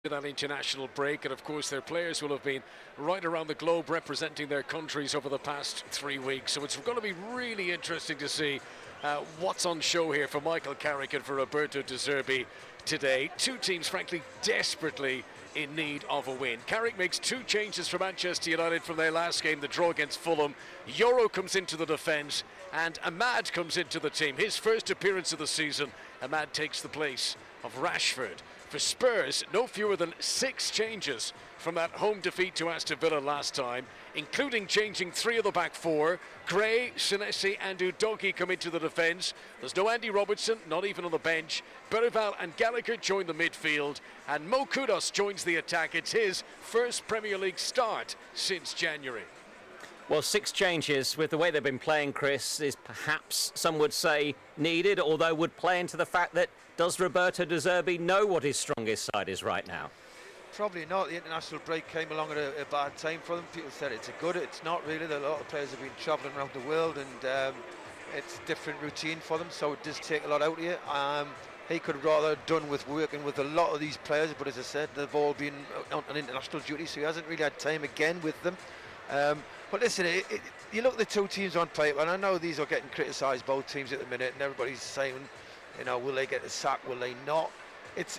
that international break, and of course their players will have been right around the globe representing their countries over the past 3 weeks. So it's going to be really interesting to see what's on show here for Michael Carrick and for Roberto De Zerbi today. Two teams frankly desperately in need of a win. Carrick makes two changes for Manchester United from their last game, the draw against Fulham. Yoro comes into the defence and Ahmad comes into the team. His first appearance of the season. Ahmad takes the place of Rashford. For Spurs, no fewer than 6 changes from that home defeat to Aston Villa last time, including changing 3 of the back 4. Gray, Senesi and Udogie come into the defence. There's no Andy Robertson, not even on the bench. Bergvall and Gallagher join the midfield, and Mo Kudus joins the attack. It's his first Premier League start since January. Well, 6 changes with the way they've been playing, Chris, is perhaps, some would say, needed, although would play into the fact that does Roberto De Zerbi know what his strongest side is right now? Probably not. The international break came along at a bad time for them. People said it's it's not really. A lot of players have been travelling around the world, and it's a different routine for them, so it does take a lot out of you. He could rather have done with working with a lot of these players, but as I said, they've all been on international duty, so he hasn't really had time again with them. But listen, you look at the two teams on paper, and I know these are getting criticised, both teams at the minute, and everybody's saying, will they get the sack? Will they not? It's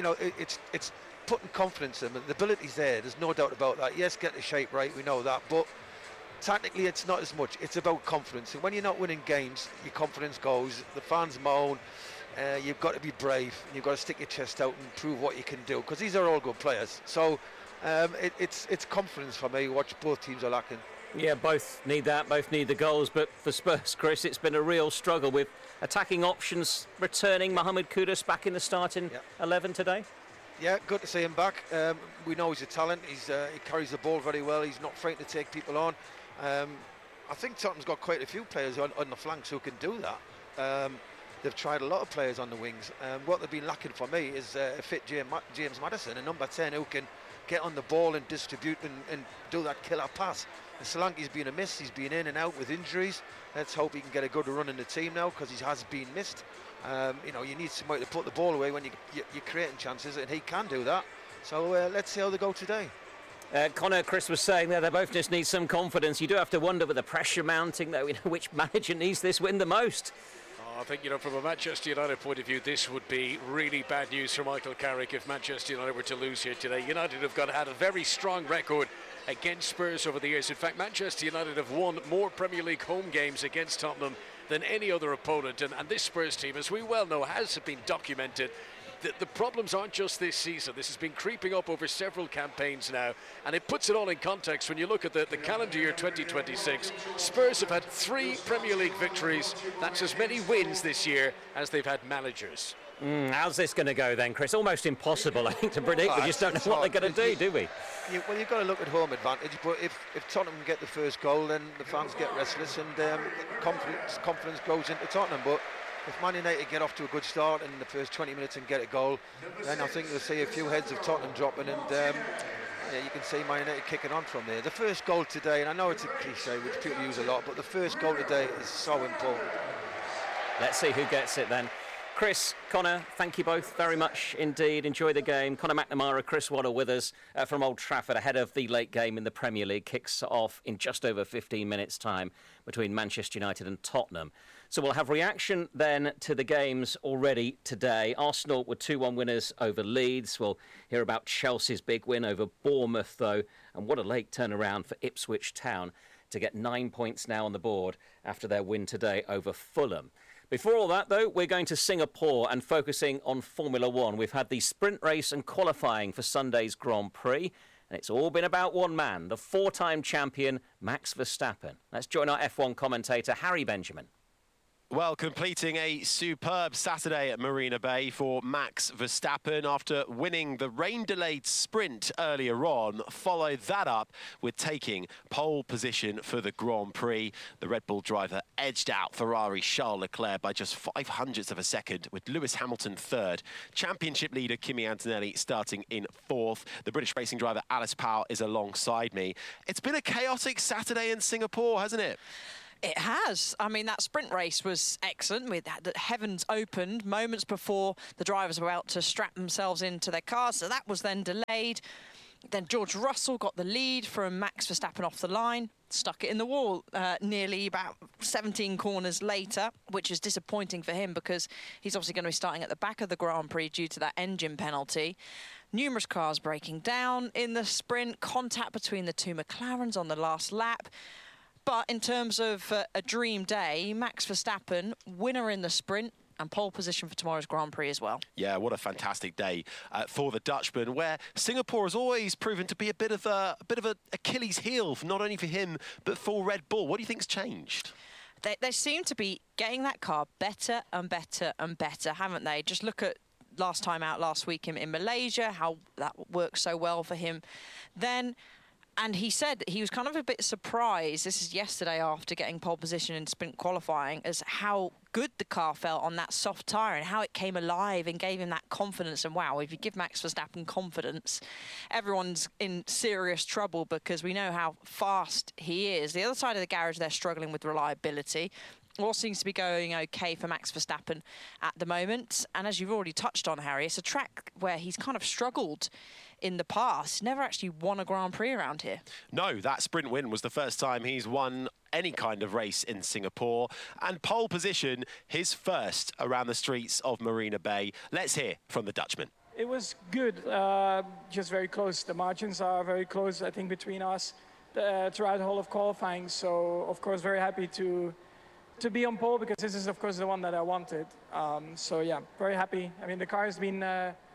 putting confidence in them. The ability's there. There's no doubt about that. Yes, get the shape right. We know that, but tactically, it's not as much. It's about confidence. And when you're not winning games, your confidence goes. The fans moan. You've got to be brave. You've got to stick your chest out and prove what you can do. Because these are all good players. So it's confidence for me. Watch both teams are lacking. Yeah, both need that, both need the goals, but for Spurs, Chris, it's been a real struggle with attacking options returning. Mohamed Kudus back in the starting 11 today. Yeah, good to see him back. We know he's a talent. He carries the ball very well. He's not frightened to take people on. I think Tottenham's got quite a few players on the flanks who can do that. They've tried a lot of players on the wings. What they've been lacking for me is a fit James Maddison, a number 10 who can get on the ball and distribute and do that killer pass. And Solanke's been a miss. He's been in and out with injuries. Let's hope he can get a good run in the team now, because he has been missed. You need somebody to put the ball away when you're creating chances, and he can do that. So let's see how they go today. Connor, Chris was saying there, they both just need some confidence. You do have to wonder, with the pressure mounting, though, which manager needs this win the most? I think, from a Manchester United point of view, this would be really bad news for Michael Carrick if Manchester United were to lose here today. United have had a very strong record against Spurs over the years. In fact, Manchester United have won more Premier League home games against Tottenham than any other opponent. And this Spurs team, as we well know, has been documented. The problems aren't just this season. This has been creeping up over several campaigns now, and it puts it all in context when you look at the calendar year 2026. Spurs have had 3 Premier League victories. That's as many wins this year as they've had managers. How's this going to go then, Chris? Almost impossible, I think, to predict. We just don't know what they're going to do we? Well, you've got to look at home advantage, but if Tottenham get the first goal, then the fans get restless, and confidence grows into Tottenham. But if Man United get off to a good start in the first 20 minutes and get a goal, then I think you'll see a few heads of Tottenham dropping, and you can see Man United kicking on from there. The first goal today, and I know it's a cliche which people use a lot, but the first goal today is so important. Let's see who gets it then. Chris, Connor, thank you both very much indeed. Enjoy the game. Connor McNamara, Chris Waddle with us from Old Trafford ahead of the late game in the Premier League. Kicks off in just over 15 minutes' time between Manchester United and Tottenham. So we'll have reaction then to the games already today. Arsenal were 2-1 winners over Leeds. We'll hear about Chelsea's big win over Bournemouth, though, and what a late turnaround for Ipswich Town to get 9 points now on the board after their win today over Fulham. Before all that, though, we're going to Singapore and focusing on Formula One. We've had the sprint race and qualifying for Sunday's Grand Prix, and it's all been about one man, the 4-time champion, Max Verstappen. Let's join our F1 commentator, Harry Benjamin. Well, completing a superb Saturday at Marina Bay for Max Verstappen after winning the rain-delayed sprint earlier on, followed that up with taking pole position for the Grand Prix. The Red Bull driver edged out Ferrari's Charles Leclerc by just 0.05 of a second, with Lewis Hamilton third. Championship leader Kimi Antonelli starting in fourth. The British racing driver Alice Powell is alongside me. It's been a chaotic Saturday in Singapore, hasn't it? It has. I mean, that sprint race was excellent. With that, the heavens opened moments before the drivers were about to strap themselves into their cars, so that was then delayed. Then George Russell got the lead from Max Verstappen off the line, stuck it in the wall nearly about 17 corners later, which is disappointing for him because he's obviously going to be starting at the back of the Grand Prix due to that engine penalty. Numerous cars breaking down in the sprint, contact between the two McLarens on the last lap. But in terms of a dream day, Max Verstappen, winner in the sprint, and pole position for tomorrow's Grand Prix as well. Yeah, what a fantastic day for the Dutchman, where Singapore has always proven to be a bit of a Achilles heel, not only for him but for Red Bull. What do you think's changed? They seem to be getting that car better and better and better, haven't they? Just look at last time out last week in Malaysia, how that worked so well for him then. And he said he was kind of a bit surprised, this is yesterday after getting pole position in sprint qualifying, as how good the car felt on that soft tyre and how it came alive and gave him that confidence. And wow, if you give Max Verstappen confidence, everyone's in serious trouble because we know how fast he is. The other side of the garage, they're struggling with reliability. All seems to be going okay for Max Verstappen at the moment. And as you've already touched on, Harry, it's a track where he's kind of struggled in the past. Never actually won a Grand Prix around here. No, that sprint win was the first time he's won any kind of race in Singapore. And pole position, his first around the streets of Marina Bay. Let's hear from the Dutchman. It was good, just very close. The margins are very close, I think, between us throughout the whole of qualifying. So, of course, very happy to be on pole because this is, of course, the one that I wanted. So, yeah, very happy. I mean, the car has been,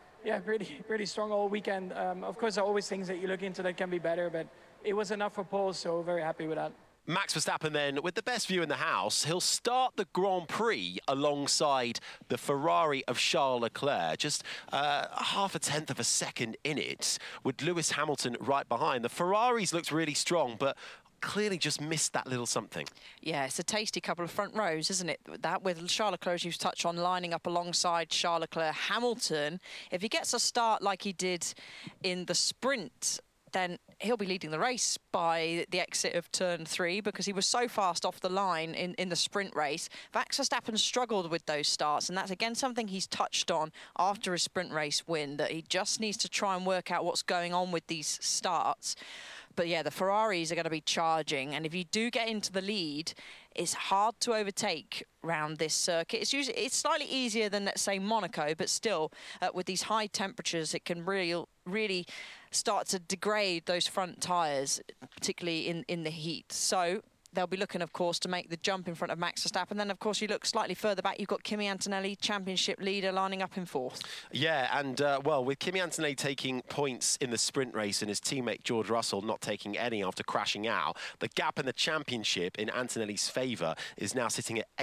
pretty strong all weekend. Of course, there are always things that you look into that can be better, but it was enough for pole, so very happy with that. Max Verstappen then, with the best view in the house, he'll start the Grand Prix alongside the Ferrari of Charles Leclerc, just half a tenth of a second in it, with Lewis Hamilton right behind. The Ferraris looked really strong, but clearly just missed that little something. Yeah, it's a tasty couple of front rows, isn't it? That with Charles Leclerc, as you've touched on, lining up alongside Charles Leclerc. Hamilton, if he gets a start like he did in the sprint, then he'll be leading the race by the exit of turn 3 because he was so fast off the line in the sprint race. Max Verstappen struggled with those starts, and that's again something he's touched on after his sprint race win, that he just needs to try and work out what's going on with these starts. But yeah, the Ferraris are going to be charging, and if you do get into the lead, it's hard to overtake around this circuit. It's slightly easier than, let's say, Monaco, but still, with these high temperatures, it can really start to degrade those front tyres, particularly in the heat. So they'll be looking, of course, to make the jump in front of Max Verstappen. Then, of course, you look slightly further back, you've got Kimi Antonelli, championship leader, lining up in 4th. Yeah, and, well, with Kimi Antonelli taking points in the sprint race and his teammate George Russell not taking any after crashing out, the gap in the championship in Antonelli's favour is now sitting at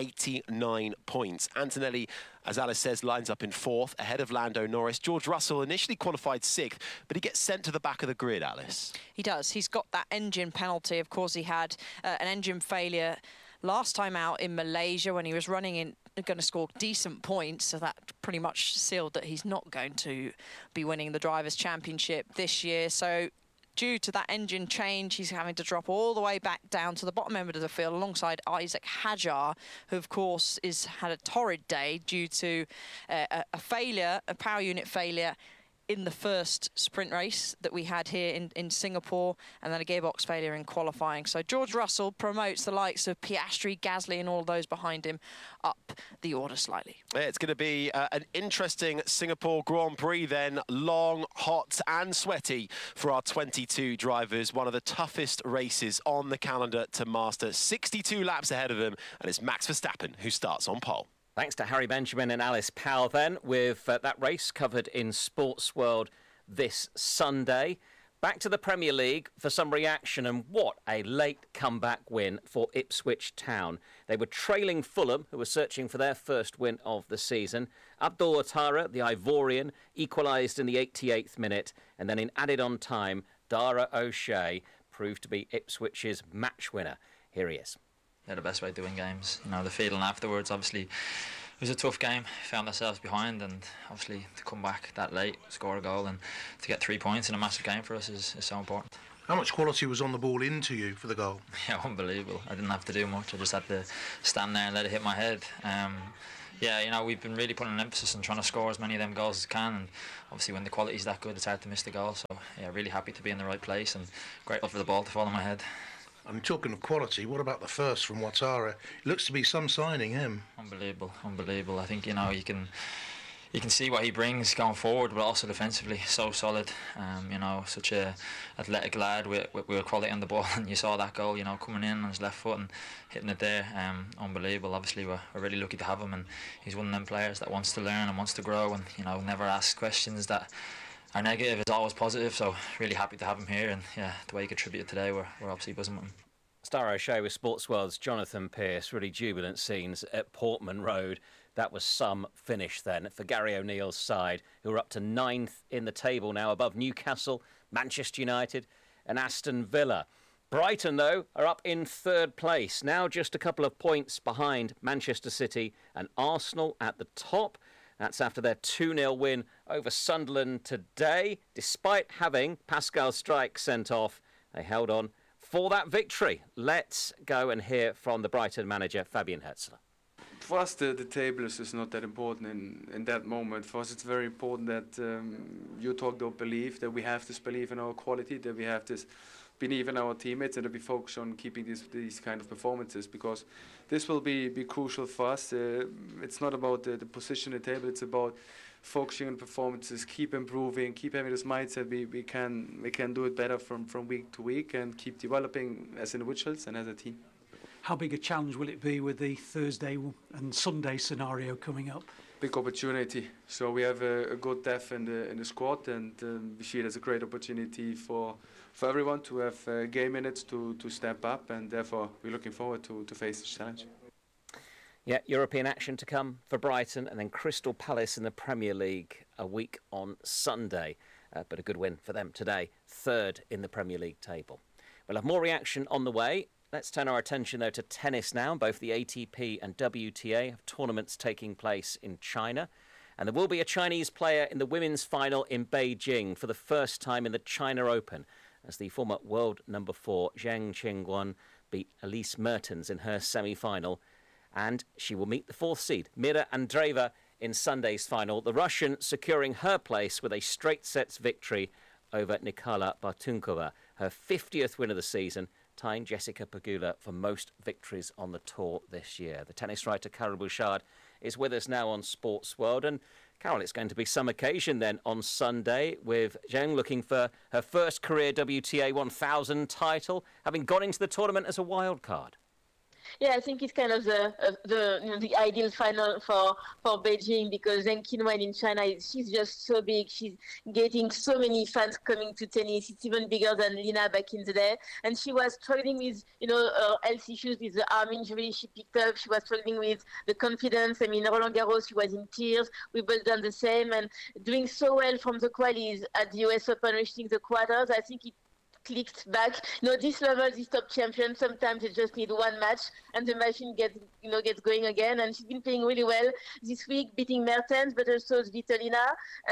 89 points. Antonelli, as Alice says, lines up in 4th, ahead of Lando Norris. George Russell initially qualified 6th, but he gets sent to the back of the grid, Alice. He does. He's got that engine penalty. Of course, he had an engine failure last time out in Malaysia when he was running in, going to score decent points, so that pretty much sealed that he's not going to be winning the Drivers' Championship this year. So due to that engine change, he's having to drop all the way back down to the bottom end of the field alongside Isaac Hadjar, who, of course, had a torrid day due to a power unit failure in the first sprint race that we had here in Singapore, and then a gearbox failure in qualifying. So George Russell promotes the likes of Piastri, Gasly and all those behind him up the order slightly. It's going to be an interesting Singapore Grand Prix then. Long, hot and sweaty for our 22 drivers. One of the toughest races on the calendar to master. 62 laps ahead of them, and it's Max Verstappen who starts on pole. Thanks to Harry Benjamin and Alice Powell then, with that race covered in Sports World this Sunday. Back to the Premier League for some reaction, and what a late comeback win for Ipswich Town. They were trailing Fulham, who were searching for their first win of the season. Abdul Attara, the Ivorian, equalised in the 88th minute, and then in added-on time, Dara O'Shea proved to be Ipswich's match winner. Here he is. They're the best way to win games. You know, the feeling afterwards, obviously, it was a tough game. Found ourselves behind, and obviously to come back that late, score a goal, and to get 3 points in a massive game for us is so important. How much quality was on the ball into you for the goal? Yeah, unbelievable. I didn't have to do much. I just had to stand there and let it hit my head. Yeah, you know, we've been really putting an emphasis on trying to score as many of them goals as can, and obviously when the quality's that good, it's hard to miss the goal. So yeah, really happy to be in the right place and grateful for the ball to fall on my head. I'm talking of quality. What about the first from Ouattara? It looks to be some signing, him. Unbelievable, unbelievable. I think, you know, you can see what he brings going forward, but also defensively, so solid. You know, such a athletic lad with quality on the ball, and you saw that goal, you know, coming in on his left foot and hitting it there. Unbelievable. Obviously, we're really lucky to have him, and he's one of them players that wants to learn and wants to grow, and you know, never asks questions that are negative. Is always positive. So really happy to have him here, and yeah, the way he contributed today, we're obviously buzzing with him. Star O'Shea with Sportsworld's Jonathan Pearce. Really jubilant scenes at Portman Road. That was some finish then for Gary O'Neill's side, who are up to 9th in the table now, above Newcastle, Manchester United and Aston Villa. Brighton, though, are up in 3rd place, now just a couple of points behind Manchester City and Arsenal at the top. That's after their 2-0 win over Sunderland today. Despite having Pascal Struijk sent off, they held on for that victory. Let's go and hear from the Brighton manager, Fabian Herzler. For us, the table is not that important in that moment. For us, it's very important that you talked about belief, that we have this belief in our quality, that we have this belief in our teammates, and that we focus on keeping these kind of performances, because this will be crucial for us. It's not about the position in the table, it's about focusing on performances, keep improving, keep having this mindset. We can do it better from week to week and keep developing as individuals and as a team. How big a challenge will it be with the Thursday and Sunday scenario coming up? Big opportunity. So we have a good depth in the squad, and we see it as a great opportunity for everyone to have game minutes to step up, and therefore we're looking forward to face this challenge. Yeah, European action to come for Brighton, and then Crystal Palace in the Premier League a week on Sunday. But a good win for them today, 3rd in the Premier League table. We'll have more reaction on the way. Let's turn our attention, though, to tennis now. Both the ATP and WTA have tournaments taking place in China. And there will be a Chinese player in the women's final in Beijing for the first time in the China Open, as the former world number 4, Zheng Qingyuan, beat Elise Mertens in her semi-final. And she will meet the 4th seed, Mira Andreeva, in Sunday's final. The Russian securing her place with a straight sets victory over Nikala Bartunkova, her 50th win of the season, tying Jessica Pegula for most victories on the tour this year. The tennis writer Carole Bouchard is with us now on Sports World. And Carole, it's going to be some occasion then on Sunday, with Zheng looking for her first career WTA 1000 title, having gone into the tournament as a wild card. Yeah, I think it's kind of the ideal final for Beijing, because Zheng Qingyuan in China, she's just so big. She's getting so many fans coming to tennis. It's even bigger than Lina back in the day. And she was struggling with, health issues with the arm injury she picked up. She was struggling with the confidence. I mean, Roland Garros, she was in tears. We both done the same, and doing so well from the qualies at the US Open, reaching the quarters. I think it clicked back. This level, this top champion, sometimes they just need one match and the machine gets going again. And she's been playing really well this week, beating Mertens, but also Svitolina.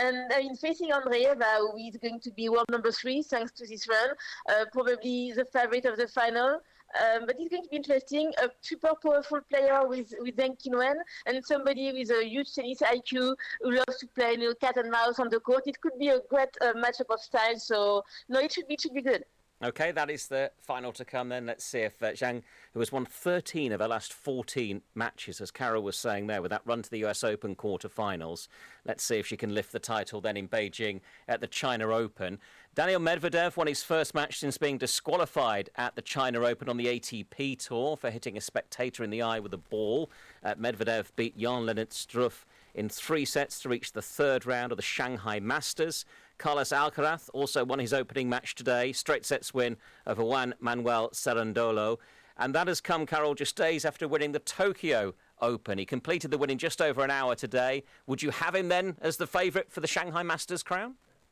And facing Andreeva, who is going to be world number 3 thanks to this run, probably the favorite of the final. But it's going to be interesting. A super powerful player with Zheng Qingyuan, and somebody with a huge tennis IQ who loves to play cat and mouse on the court. It could be a great matchup of styles. So it should be good. OK, that is the final to come then. Let's see if Zheng, who has won 13 of her last 14 matches, as Carole was saying there, with that run to the US Open quarter-finals. Let's see if she can lift the title then in Beijing at the China Open. Daniil Medvedev won his first match since being disqualified at the China Open on the ATP Tour for hitting a spectator in the eye with a ball. Medvedev beat Jan-Lennart Struff in 3 sets to reach the 3rd round of the Shanghai Masters. Carlos Alcaraz also won his opening match today, straight sets win over Juan Manuel Cerundolo. And that has come, Carole, just days after winning the Tokyo Open. He completed the win in just over an hour today. Would you have him then as the favourite for the Shanghai Masters crown?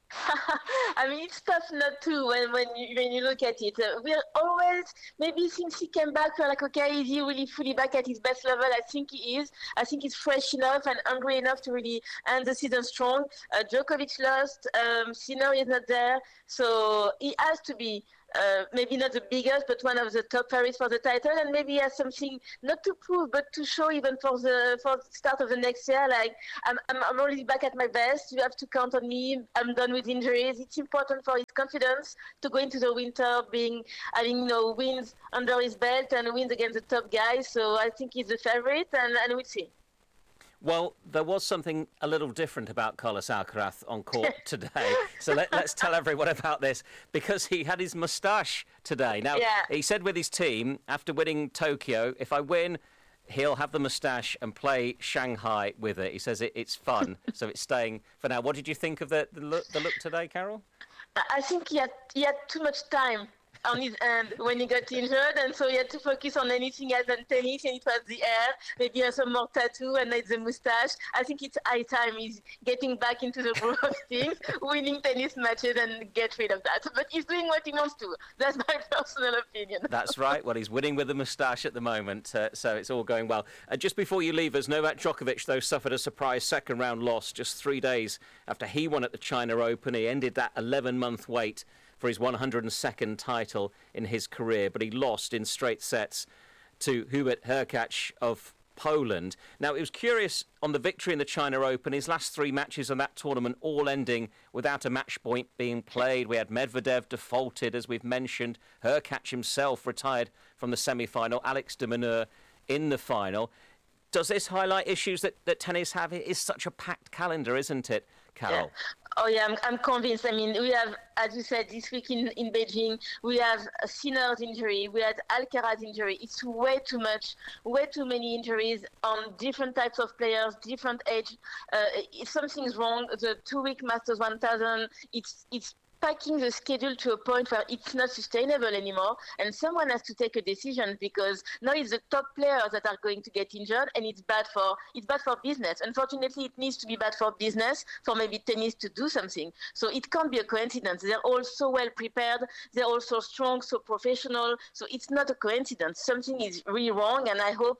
I mean, it's tough not to when you look at it. We're always, maybe since he came back, we're like, okay, is he really fully back at his best level? I think he is. I think he's fresh enough and hungry enough to really end the season strong. Djokovic lost. Sinner is not there. So he has to be maybe not the biggest, but one of the top favorites for the title, and maybe he has something not to prove, but to show even for the start of the next year. Like I'm already back at my best. You have to count on me. I'm done with injuries. It's important for his confidence to go into the winter having wins under his belt and wins against the top guys. So I think he's the favorite, and we'll see. Well, there was something a little different about Carlos Alcaraz on court today. So let's tell everyone about this, because he had his moustache today. Now, He said with his team, after winning Tokyo, if I win, he'll have the moustache and play Shanghai with it. He says it's fun, so it's staying for now. What did you think of the look today, Carol? I think he had too much time on his hand when he got injured, and so he had to focus on anything else than tennis, and it was the hair, maybe some more tattoo, and it's the moustache. I think it's high time he's getting back into the groove of things, winning tennis matches, and get rid of that. But he's doing what he wants to. That's my personal opinion. That's right. Well, he's winning with the moustache at the moment, so it's all going well. Just before you leave us, Novak Djokovic, though, suffered a surprise second-round loss just 3 days after he won at the China Open. He ended that 11-month wait for his 102nd title in his career, but he lost in straight sets to Hubert Hurkacz of Poland. Now, it was curious on the victory in the China Open, his last 3 matches on that tournament all ending without a match point being played. We had Medvedev defaulted, as we've mentioned. Hurkacz himself retired from the semi-final. Alex de Minaur in the final. Does this highlight issues that tennis have? It is such a packed calendar, isn't it, Carol? Yeah. Oh, yeah, I'm convinced. I mean, we have, as you said, this week in Beijing, we have Sinner's injury, we had Alcaraz injury. It's way too much, way too many injuries on different types of players, different age. If something's wrong, the 2-week Masters 1000, it's packing the schedule to a point where it's not sustainable anymore, and someone has to take a decision, because now it's the top players that are going to get injured, and it's bad for business. Unfortunately, it needs to be bad for business, for maybe tennis to do something. So it can't be a coincidence. They're all so well prepared, they're all so strong, so professional. So it's not a coincidence. Something is really wrong, and I hope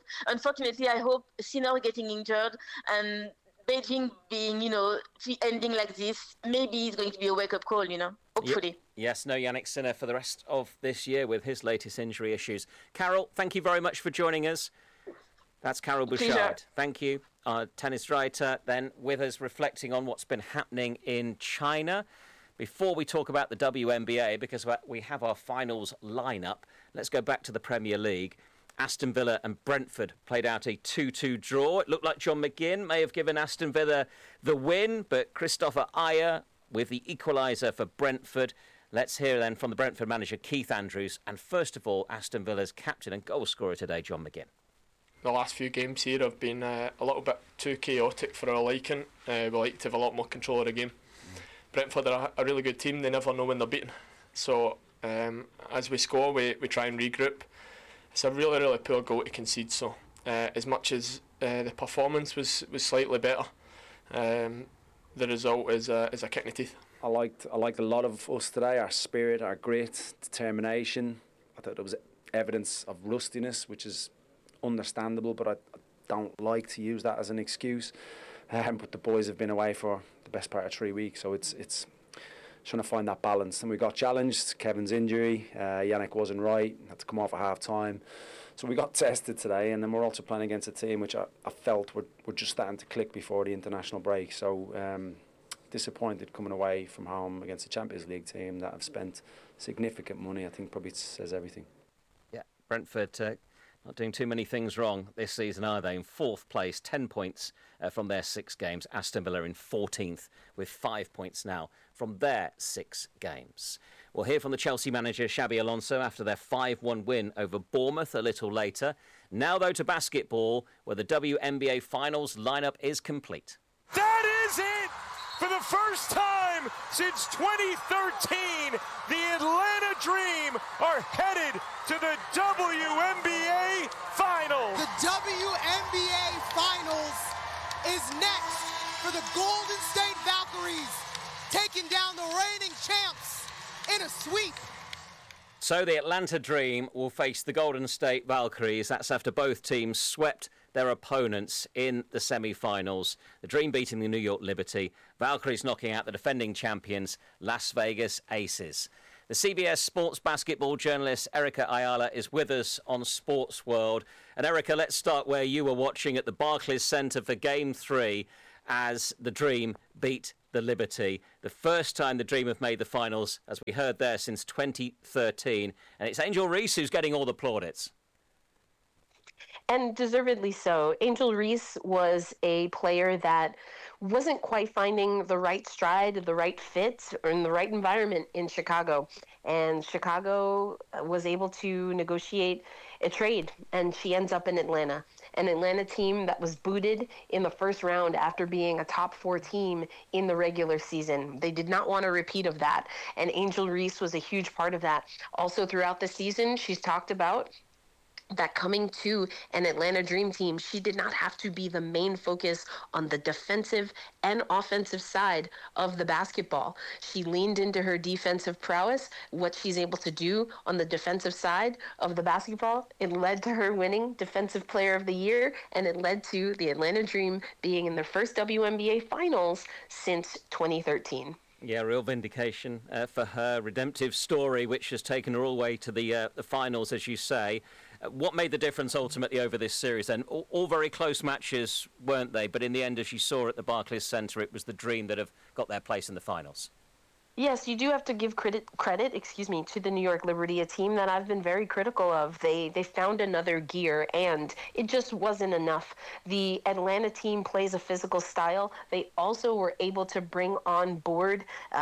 Sinner getting injured and Beijing being, ending like this, maybe it's going to be a wake-up call, hopefully. Yes, no Yannick Sinner for the rest of this year with his latest injury issues. Carol, thank you very much for joining us. That's Carol Bouchard. Pleasure. Thank you. Our tennis writer then with us, reflecting on what's been happening in China. Before we talk about the WNBA, because we have our finals lineup, let's go back to the Premier League. Aston Villa and Brentford played out a 2-2 draw. It looked like John McGinn may have given Aston Villa the win, but Christopher Ayer with the equaliser for Brentford. Let's hear then from the Brentford manager, Keith Andrews, and first of all, Aston Villa's captain and goal scorer today, John McGinn. The last few games here have been a little bit too chaotic for our liking. We like to have a lot more control of the game. Brentford are a really good team. They never know when they're beaten. So as we score, we try and regroup. It's a really, really poor goal to concede. So as much as the performance was slightly better, the result is a kick in the teeth. I liked a lot of us today. Our spirit, our grit, determination. I thought there was evidence of rustiness, which is understandable, but I don't like to use that as an excuse. But the boys have been away for the best part of 3 weeks, so it's trying to find that balance. And we got challenged. Kevin's injury, Yannick wasn't right, had to come off at half time. So we got tested today, and then we're also playing against a team which I felt were just starting to click before the international break. So disappointed coming away from home against a Champions League team that have spent significant money. I think probably says everything. Yeah, Brentford not doing too many things wrong this season, are they? In 4th place, 10 points from their 6 games. Aston Villa in 14th with 5 points now from their 6 games. We'll hear from the Chelsea manager, Xabi Alonso, after their 5-1 win over Bournemouth a little later. Now, though, to basketball, where the WNBA Finals lineup is complete. That is it! For the first time since 2013, the Atlanta Dream are headed to the WNBA Finals. The WNBA Finals is next for the Golden State Valkyries, taking down the reigning champs in a sweep. So the Atlanta Dream will face the Golden State Valkyries. That's after both teams swept their opponents in the semi-finals. The Dream beating the New York Liberty. Valkyries knocking out the defending champions, Las Vegas Aces. The CBS Sports basketball journalist Erica Ayala is with us on Sports World. And Erica, let's start where you were watching at the Barclays Centre for Game 3 as the Dream beat the Liberty. The first time the Dream have made the finals, as we heard there, since 2013. And it's Angel Reese who's getting all the plaudits. And deservedly so. Angel Reese was a player that wasn't quite finding the right stride, the right fit, or in the right environment in Chicago. And Chicago was able to negotiate a trade, and she ends up in Atlanta. An Atlanta team that was booted in the first round after being a top 4 team in the regular season. They did not want a repeat of that, and Angel Reese was a huge part of that. Also throughout the season, she's talked about that coming to an Atlanta Dream team, she did not have to be the main focus on the defensive and offensive side of the basketball. She leaned into her defensive prowess, what she's able to do on the defensive side of the basketball. It led to her winning Defensive Player of the Year, and it led to the Atlanta Dream being in their first WNBA Finals since 2013. Yeah, real vindication for her redemptive story, which has taken her all the way to the finals, as you say. What made the difference ultimately over this series then? All very close matches, weren't they? But in the end, as you saw at the Barclays Centre, it was the Dream that have got their place in the finals. Yes, you do have to give credit, to the New York Liberty, a team that I've been very critical of. They found another gear, and it just wasn't enough. The Atlanta team plays a physical style. They also were able to bring on board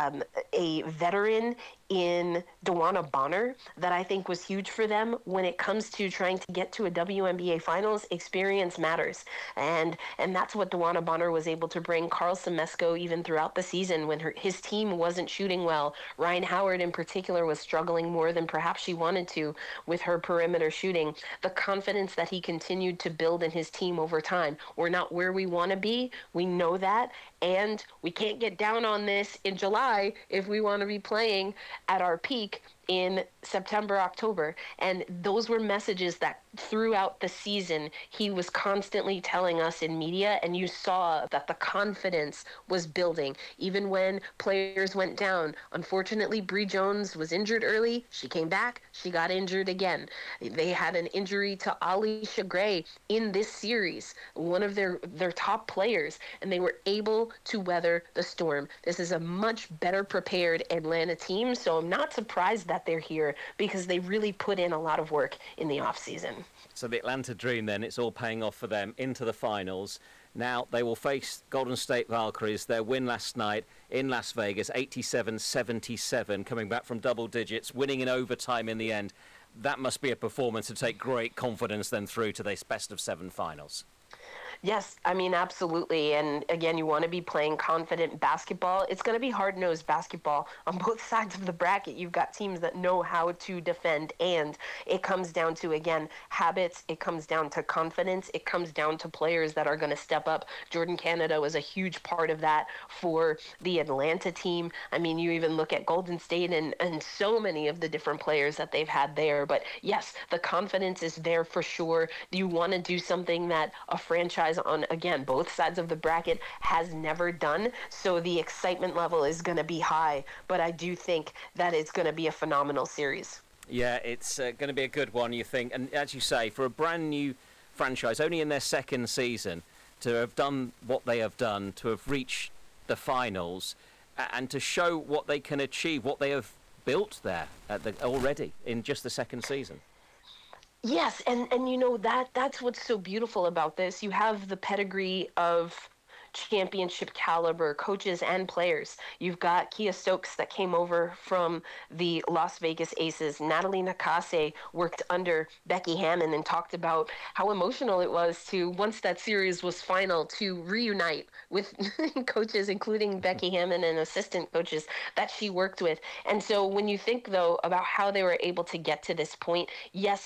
a veteran in Dewana Bonner that I think was huge for them when it comes to trying to get to a WNBA Finals. Experience matters, and that's what Dewana Bonner was able to bring. Carl Semesco, even throughout the season when his team wasn't shooting well, Ryan Howard in particular was struggling more than perhaps she wanted to with her perimeter shooting. The confidence that he continued to build in his team over time. We're not where we want to be, we know that, and we can't get down on this in July if we want to be playing at our peak in September, October. And those were messages that throughout the season he was constantly telling us in media, and you saw that the confidence was building even when players went down. Unfortunately, Bree Jones was injured early. She came back, she got injured again. They had an injury to Alisha Gray in this series, one of their top players, and they were able to weather the storm. This is a much better prepared Atlanta team, so I'm not surprised that they're here because they really put in a lot of work in the offseason. So the Atlanta Dream then, it's all paying off for them into the finals. Now they will face Golden State Valkyries. Their win last night in Las Vegas, 87-77, coming back from double digits, winning in overtime in the end. That must be a performance to take great confidence then through to this best-of-7 finals. Yes, I mean, absolutely. And again, you want to be playing confident basketball. It's going to be hard-nosed basketball on both sides of the bracket. You've got teams that know how to defend, and it comes down to, again, habits. It comes down to confidence. It comes down to players that are going to step up. Jordan Canada was a huge part of that for the Atlanta team. I mean, you even look at Golden State and so many of the different players that they've had there. But yes, the confidence is there for sure. You want to do something that a franchise on, again, both sides of the bracket has never done. So the excitement level is going to be high, but I do think that it's going to be a phenomenal series. Yeah, it's going to be a good one, you think. And as you say, for a brand new franchise, only in their second season, to have done what they have done, to have reached the finals, and to show what they can achieve, what they have built there already in just the second season. Yes, and you know, that's what's so beautiful about this. You have the pedigree of championship caliber coaches and players. You've got Kia Stokes that came over from the Las Vegas Aces. Natalie Nakase worked under Becky Hammon and talked about how emotional it was to, once that series was final, to reunite with coaches, including Becky Hammon and assistant coaches that she worked with. And so when you think, though, about how they were able to get to this point, yes, it was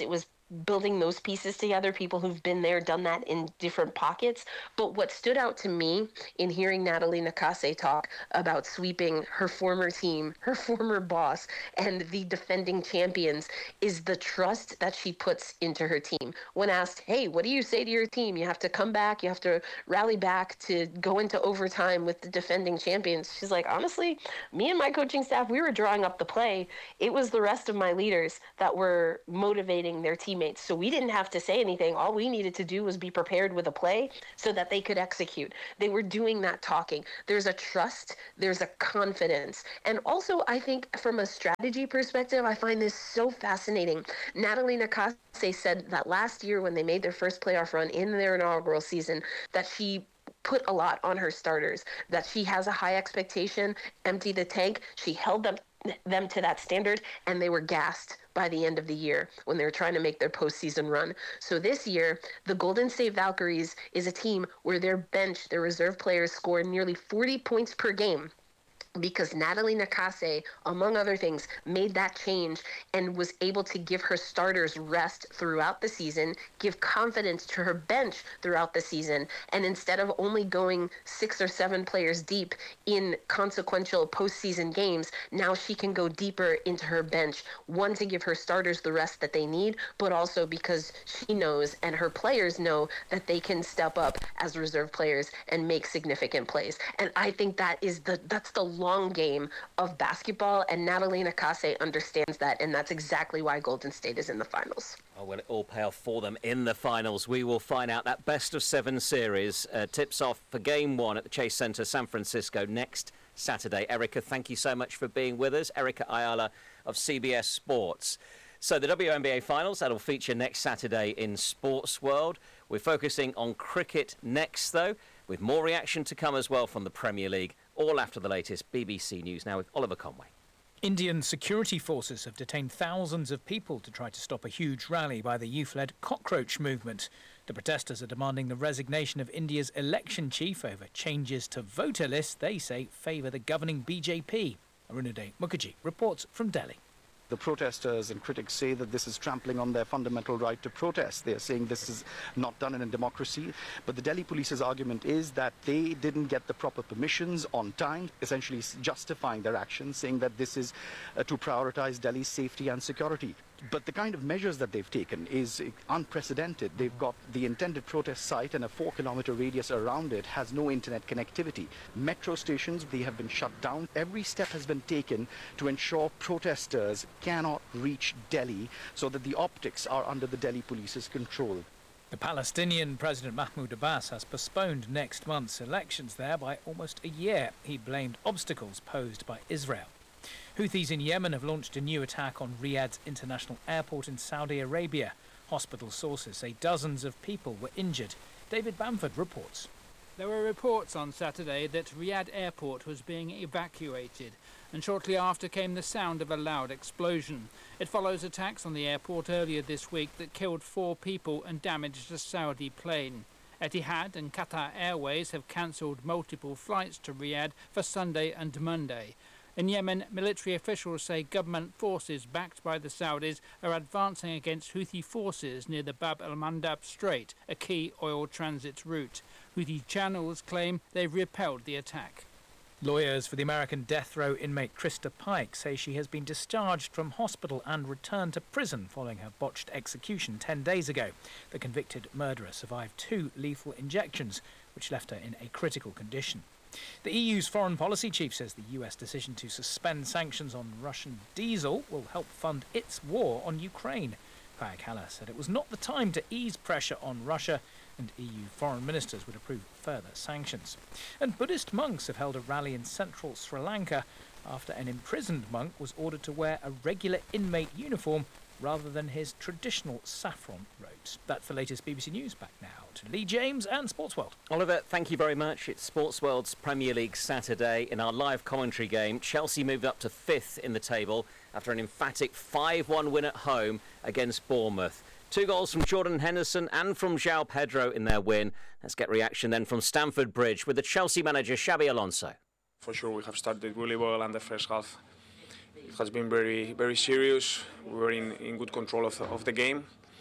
building those pieces together, people who've been there, done that in different pockets. But what stood out to me in hearing Natalie Nakase talk about sweeping her former team, her former boss, and the defending champions is the trust that she puts into her team. When asked, hey, what do you say to your team? You have to come back, you have to rally back to go into overtime with the defending champions. She's like, honestly, me and my coaching staff, we were drawing up the play. It was the rest of my leaders that were motivating their teammates. So we didn't have to say anything. All we needed to do was be prepared with a play so that they could execute. They were doing that talking. There's a trust, there's a confidence. And also, I think from a strategy perspective, I find this so fascinating. Natalie Nakase said that last year when they made their first playoff run in their inaugural season, that she put a lot on her starters, that she has a high expectation, empty the tank. She held them to that standard, and they were gassed by the end of the year when they were trying to make their postseason run. So this year, the Golden State Valkyries is a team where their bench, their reserve players score nearly 40 points per game, because Natalie Nakase, among other things, made that change and was able to give her starters rest throughout the season, give confidence to her bench throughout the season, and instead of only going 6 or 7 players deep in consequential postseason games, now she can go deeper into her bench, one, to give her starters the rest that they need, but also because she knows and her players know that they can step up as reserve players and make significant plays. And I think that's the long game of basketball, and Natalie Nakase understands that, and that's exactly why Golden State is in the finals. Oh, will it all pay off for them in the finals? We will find out. That best-of-7 series tips off for Game 1 at the Chase Center, San Francisco, next Saturday. Erica, thank you so much for being with us. Erica Ayala of CBS Sports. So the WNBA Finals, that'll feature next Saturday in Sports World. We're focusing on cricket next, though, with more reaction to come as well from the Premier League, all after the latest BBC News now with Oliver Conway. Indian security forces have detained thousands of people to try to stop a huge rally by the youth-led Cockroach movement. The protesters are demanding the resignation of India's election chief over changes to voter lists they say favour the governing BJP. Arunadhay Mukherjee reports from Delhi. The protesters and critics say that this is trampling on their fundamental right to protest. They are saying this is not done in a democracy. But the Delhi police's argument is that they didn't get the proper permissions on time, essentially justifying their actions, saying that this is to prioritize Delhi's safety and security. But the kind of measures that they've taken is unprecedented. They've got the intended protest site and a 4-kilometer radius around it has no internet connectivity. Metro stations, they have been shut down. Every step has been taken to ensure protesters cannot reach Delhi so that the optics are under the Delhi police's control. The Palestinian President Mahmoud Abbas has postponed next month's elections there by almost a year. He blamed obstacles posed by Israel. Houthis in Yemen have launched a new attack on Riyadh's international airport in Saudi Arabia. Hospital sources say dozens of people were injured. David Bamford reports. There were reports on Saturday that Riyadh airport was being evacuated, and shortly after came the sound of a loud explosion. It follows attacks on the airport earlier this week that killed 4 people and damaged a Saudi plane. Etihad and Qatar Airways have cancelled multiple flights to Riyadh for Sunday and Monday. In Yemen, military officials say government forces backed by the Saudis are advancing against Houthi forces near the Bab el-Mandab Strait, a key oil transit route. Houthi channels claim they've repelled the attack. Lawyers for the American death row inmate Krista Pike say she has been discharged from hospital and returned to prison following her botched execution 10 days ago. The convicted murderer survived 2 lethal injections, which left her in a critical condition. The EU's foreign policy chief says the US decision to suspend sanctions on Russian diesel will help fund its war on Ukraine. Kaja Kallas said it was not the time to ease pressure on Russia, and EU foreign ministers would approve further sanctions. And Buddhist monks have held a rally in central Sri Lanka after an imprisoned monk was ordered to wear a regular inmate uniform rather than his traditional saffron robes. That's the latest BBC News. Back now to Lee James and Sports World. Oliver, thank you very much. It's Sports World's Premier League Saturday. In our live commentary game, Chelsea moved up to 5th in the table after an emphatic 5-1 win at home against Bournemouth. 2 goals from Jordan Henderson and from João Pedro in their win. Let's get reaction then from Stamford Bridge with the Chelsea manager Xabi Alonso. For sure, we have started really well in the first half. It has been very, very serious. We were in good control of the game.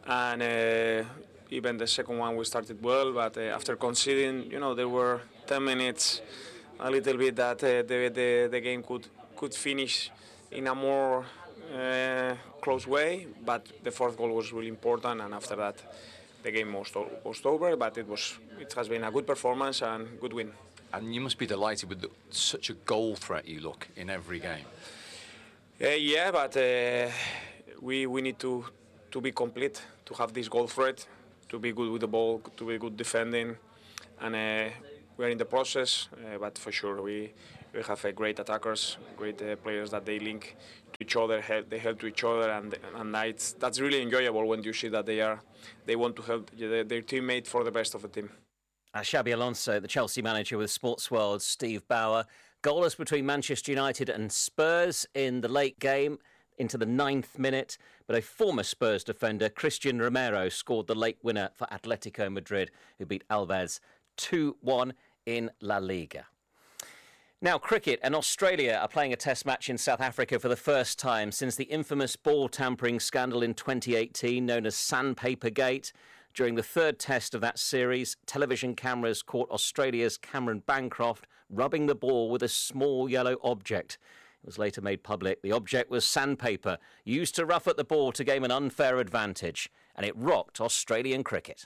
and even the second one we started well, but after conceding, there were 10 minutes, a little bit that the game could finish in a more close way, but the fourth goal was really important, and after that the game was over, but it has been a good performance and good win. And you must be delighted with such a goal threat you look in every game. Yeah, but we need to be complete, to have this goal threat, to be good with the ball, to be good defending, and we're in the process, but for sure we have great attackers, great players that they link to each other, they help to each other, and that's really enjoyable when you see that they want to help their teammate for the best of the team. Xabi Alonso, the Chelsea manager with Sports World's Steve Bauer. Goalless between Manchester United and Spurs in the late game into the 9th minute, but a former Spurs defender, Christian Romero, scored the late winner for Atletico Madrid, who beat Alaves 2-1 in La Liga. Now, cricket, and Australia are playing a test match in South Africa for the first time since the infamous ball tampering scandal in 2018, known as Sandpaper Gate. During the third test of that series, television cameras caught Australia's Cameron Bancroft rubbing the ball with a small yellow object. It was later made public the object was sandpaper, used to rough at the ball to gain an unfair advantage, and it rocked Australian cricket.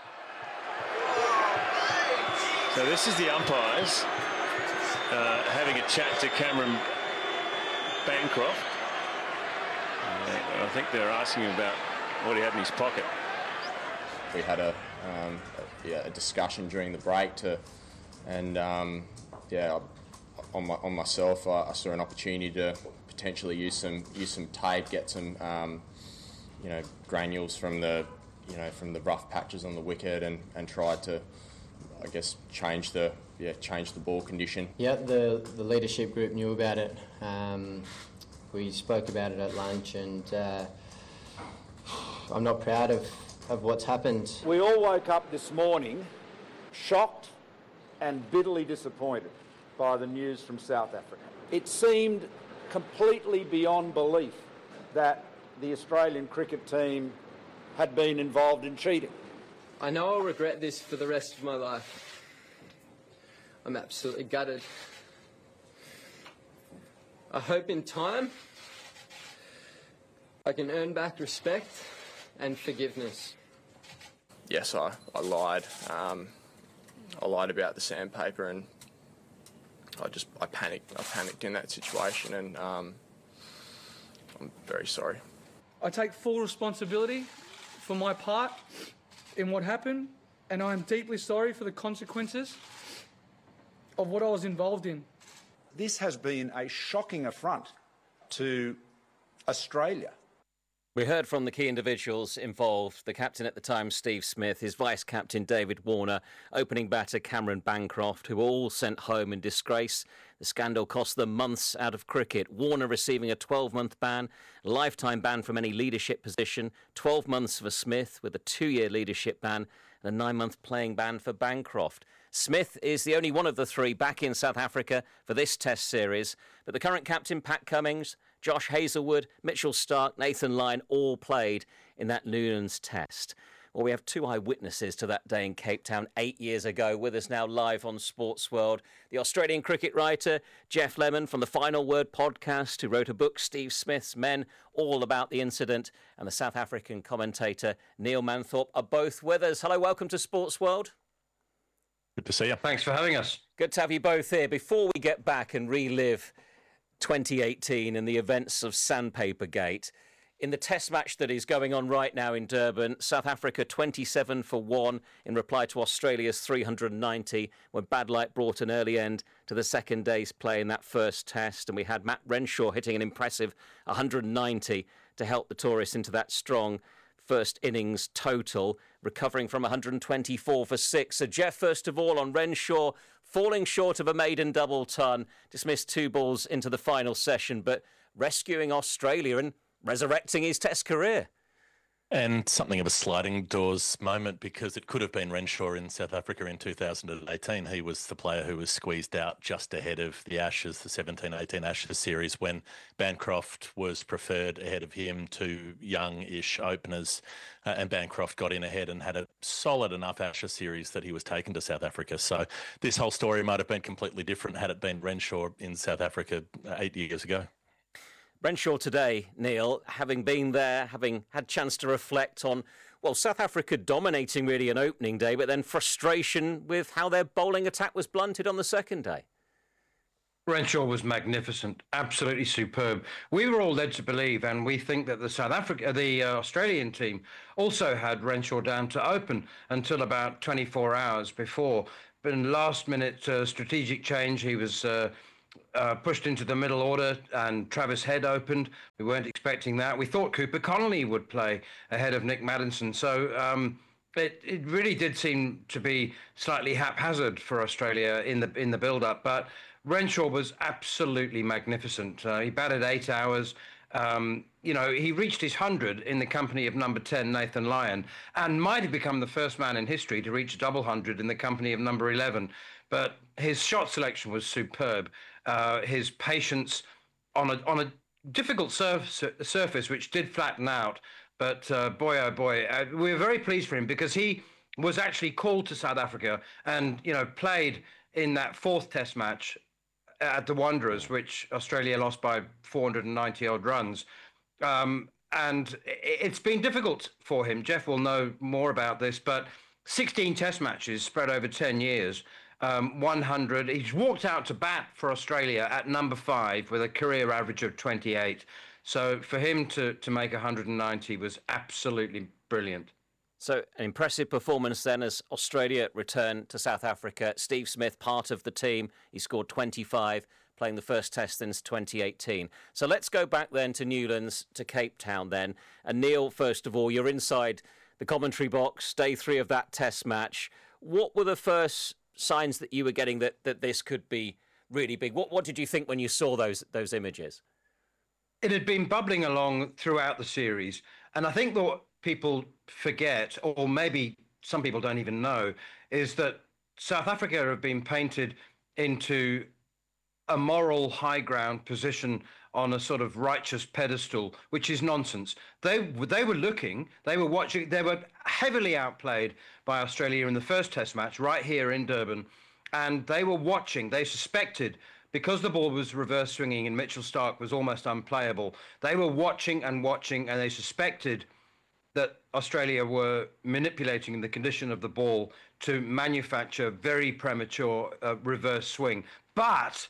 So this is the umpires having a chat to Cameron Bancroft. I think they're asking him about what he had in his pocket. We had a discussion during the break on myself, I saw an opportunity to potentially use some tape, get some granules from the rough patches on the wicket, and tried to, I guess, change the ball condition. Yeah, the leadership group knew about it. We spoke about it at lunch, and I'm not proud of what's happened. We all woke up this morning shocked and bitterly disappointed by the news from South Africa. It seemed completely beyond belief that the Australian cricket team had been involved in cheating. I know I'll regret this for the rest of my life. I'm absolutely gutted. I hope in time I can earn back respect and forgiveness. Yes, I lied. I lied about the sandpaper, and I panicked. I panicked in that situation, and I'm very sorry. I take full responsibility for my part in what happened, and I am deeply sorry for the consequences of what I was involved in. This has been a shocking affront to Australia. We heard from the key individuals involved, the captain at the time, Steve Smith, his vice-captain, David Warner, opening batter, Cameron Bancroft, who were all sent home in disgrace. The scandal cost them months out of cricket. Warner receiving a 12-month ban, a lifetime ban from any leadership position, 12 months for Smith with a 2-year leadership ban, and a 9-month playing ban for Bancroft. Smith is the only one of the three back in South Africa for this Test series, but the current captain, Pat Cummins, Josh Hazlewood, Mitchell Starc, Nathan Lyon all played in that Noonan's Test. Well, we have two eyewitnesses to that day in Cape Town 8 years ago. With us now live on Sports World, the Australian cricket writer Geoff Lemon from the Final Word podcast, who wrote a book, Steve Smith's Men, all about the incident, and the South African commentator Neil Manthorpe are both with us. Hello, welcome to Sports World. Good to see you. Thanks for having us. Good to have you both here. Before we get back and relive 2018 and the events of Sandpaper Gate, in the test match that is going on right now in Durban, South Africa 27 for 1 in reply to Australia's 390 when bad light brought an early end to the second day's play in that first test, and we had Matt Renshaw hitting an impressive 190 to help the tourists into that strong first innings total, recovering from 124 for 6. So, Geoff, first of all, on Renshaw, falling short of a maiden double ton, dismissed 2 balls into the final session, but rescuing Australia and resurrecting his Test career. And something of a sliding doors moment, because it could have been Renshaw in South Africa in 2018. He was the player who was squeezed out just ahead of the Ashes, the 17-18 Ashes series, when Bancroft was preferred ahead of him to young-ish openers. And Bancroft got in ahead and had a solid enough Ashes series that he was taken to South Africa. So this whole story might have been completely different had it been Renshaw in South Africa 8 years ago. Renshaw today, Neil, having been there, having had chance to reflect on, well, South Africa dominating really an opening day, but then frustration with how their bowling attack was blunted on the second day. Renshaw was magnificent, absolutely superb. We were all led to believe, and we think that the Australian team also had Renshaw down to open until about 24 hours before. But in last-minute strategic change, he was pushed into the middle order, and Travis Head opened. We weren't expecting that. We thought Cooper Connolly would play ahead of Nick Maddinson. So it really did seem to be slightly haphazard for Australia in the build-up. But Renshaw was absolutely magnificent. He batted 8 hours. He reached his 100 in the company of number 10, Nathan Lyon, and might have become the first man in history to reach a double 100 in the company of number 11. But his shot selection was superb. His patience on a difficult surface, which did flatten out. But boy, oh boy, we were very pleased for him, because he was actually called to South Africa and, played in that fourth test match at the Wanderers, which Australia lost by 490 odd runs. And it's been difficult for him. Jeff will know more about this, but 16 test matches spread over 10 years. 100. He's walked out to bat for Australia at number 5 with a career average of 28. So for him to make 190 was absolutely brilliant. So an impressive performance then as Australia returned to South Africa. Steve Smith, part of the team. He scored 25, playing the first test since 2018. So let's go back then to Newlands, to Cape Town then. And Neil, first of all, you're inside the commentary box, day 3 of that test match. What were the first signs that you were getting that this could be really big? What did you think when you saw those images? It had been bubbling along throughout the series, and I think what people forget, or maybe some people don't even know, is that South Africa have been painted into a moral high ground position on a sort of righteous pedestal, which is nonsense. They were looking, they were watching, they were heavily outplayed by Australia in the first test match right here in Durban, and they were watching. They suspected, because the ball was reverse swinging and Mitchell Starc was almost unplayable, they were watching and watching, and they suspected that Australia were manipulating the condition of the ball to manufacture very premature reverse swing. But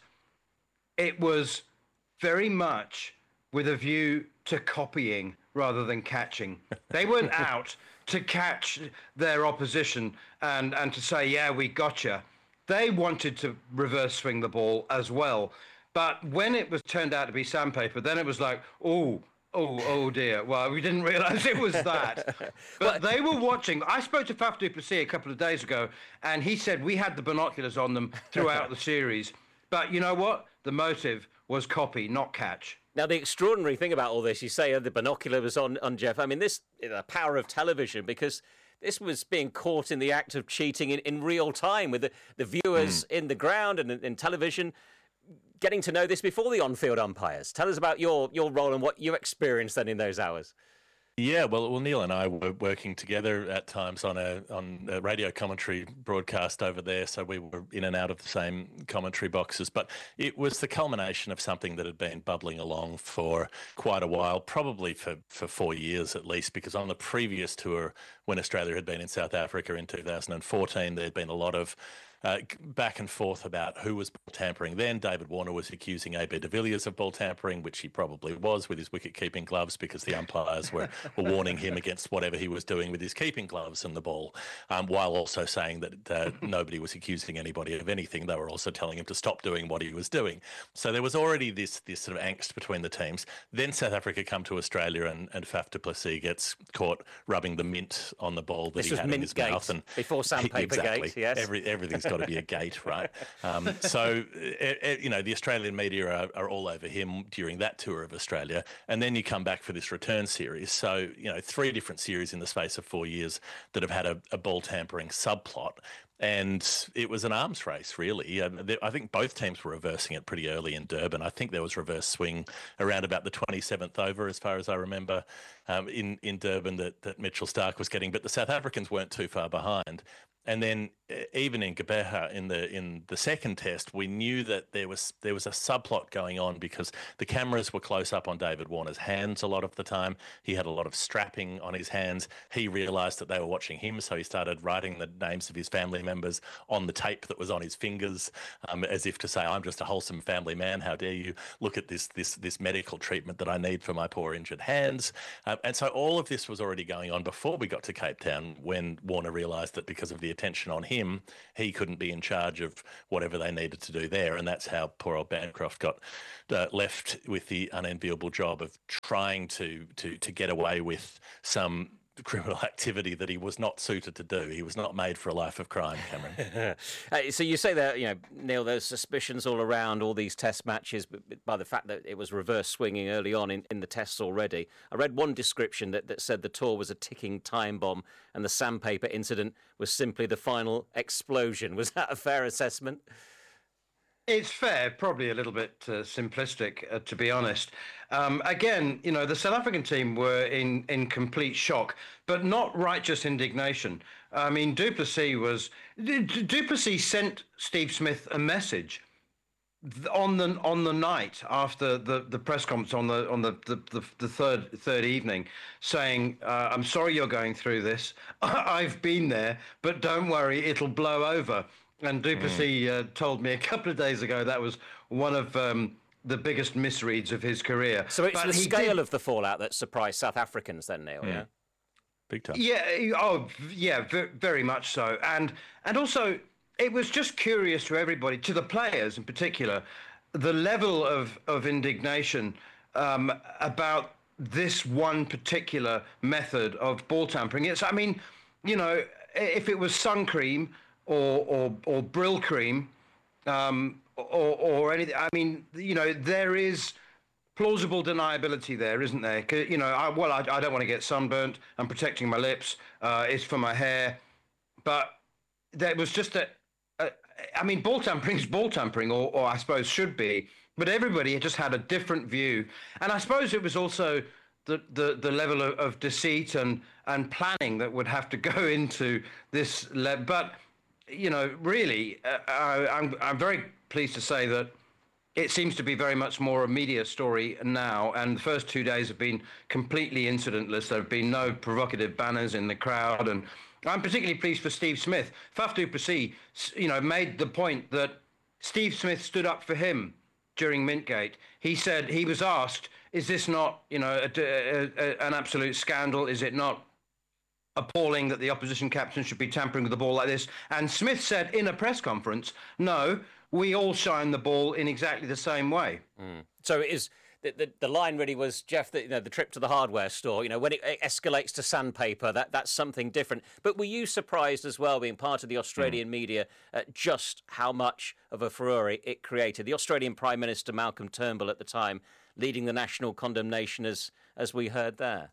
it was very much with a view to copying rather than catching. They weren't out to catch their opposition and to say, yeah, we gotcha. They wanted to reverse swing the ball as well. But when it was turned out to be sandpaper, then it was like, oh dear. Well, we didn't realise it was that. But they were watching. I spoke to Faf du Plessis a couple of days ago, and he said we had the binoculars on them throughout the series. But you know what? The motive was copy, not catch. Now, the extraordinary thing about all this, you say the binocular was on Jeff. I mean, this is the power of television, because this was being caught in the act of cheating in real time with the viewers in the ground and in television, getting to know this before the on-field umpires. Tell us about your role and what you experienced then in those hours. Yeah, well, Neil and I were working together at times on a radio commentary broadcast over there, so we were in and out of the same commentary boxes. But it was the culmination of something that had been bubbling along for quite a while, probably for 4 years at least, because on the previous tour, when Australia had been in South Africa in 2014, there had been a lot of back and forth about who was ball tampering then. David Warner was accusing AB de Villiers of ball tampering, which he probably was with his wicket-keeping gloves, because the umpires were warning him against whatever he was doing with his keeping gloves and the ball, while also saying that nobody was accusing anybody of anything. They were also telling him to stop doing what he was doing. So there was already this sort of angst between the teams. Then South Africa come to Australia, and Faf du Plessis gets caught rubbing the mint on the ball that he had in his mouth. And before Sandpaper Gate, yes. Everything's got to be a gate, right? So, the Australian media are all over him during that tour of Australia. And then you come back for this return series. So, 3 different series in the space of 4 years that have had a ball tampering subplot. And it was an arms race, really. I think both teams were reversing it pretty early in Durban. I think there was reverse swing around about the 27th over, as far as I remember, in Durban that Mitchell Starc was getting. But the South Africans weren't too far behind. And then even in Gqeberha in the second test, we knew that there was a subplot going on because the cameras were close up on David Warner's hands a lot of the time. He had a lot of strapping on his hands. He realised that they were watching him, so he started writing the names of his family members on the tape that was on his fingers, as if to say, "I'm just a wholesome family man. How dare you look at this medical treatment that I need for my poor injured hands?" And so all of this was already going on before we got to Cape Town, when Warner realised that because of the attention on him, he couldn't be in charge of whatever they needed to do there. And that's how poor old Bancroft got left with the unenviable job of trying to get away with some criminal activity that he was not suited to do. He was not made for a life of crime, Cameron. So you say that, Neil, there's suspicions all around all these test matches by the fact that it was reverse swinging early on in the tests already. I read one description that said the tour was a ticking time bomb and the sandpaper incident was simply the final explosion. Was that a fair assessment? It's fair, probably a little bit simplistic, to be honest. Again, the South African team were in complete shock, but not righteous indignation. I mean, Du Plessis sent Steve Smith a message on the night after the press conference on the third evening, saying, "I'm sorry you're going through this. I've been there, but don't worry, it'll blow over." And Du Plessis told me a couple of days ago that was one of the biggest misreads of his career. So it's the scale of the fallout that surprised South Africans then, Neil, yeah? Big time. Yeah, very much so. And also, it was just curious to everybody, to the players in particular, the level of indignation about this one particular method of ball tampering. If it was sun cream or Brill cream, or anything. I mean, there is plausible deniability there, isn't there? I don't want to get sunburnt. I'm protecting my lips. It's for my hair. But there was just ball tampering is ball tampering, or I suppose should be. But everybody just had a different view. And I suppose it was also the level of deceit and planning that would have to go into this. But really, I'm very pleased to say that it seems to be very much more a media story now, and the first 2 days have been completely incidentless. There have been no provocative banners in the crowd, and I'm particularly pleased for Steve Smith. Faf du Plessis, made the point that Steve Smith stood up for him during Mintgate. He said, he was asked, is this not, an absolute scandal? Is it not appalling that the opposition captain should be tampering with the ball like this? And Smith said in a press conference, no, we all shine the ball in exactly the same way. So it is the line really was, Jeff, the trip to the hardware store, when it escalates to sandpaper, that's something different. But were you surprised as well, being part of the Australian media, at just how much of a furore it created? The Australian Prime Minister Malcolm Turnbull at the time leading the national condemnation, as we heard there.